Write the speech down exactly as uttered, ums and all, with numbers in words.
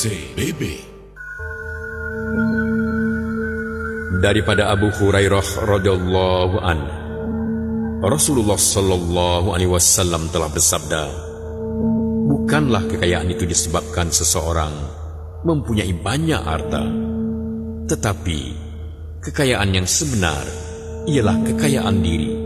C B B. Daripada Abu Hurairah radhiyallahu anhu, Rasulullah sallallahu alaihi wasallam telah bersabda, bukanlah kekayaan itu disebabkan seseorang mempunyai banyak harta, tetapi kekayaan yang sebenar ialah kekayaan diri.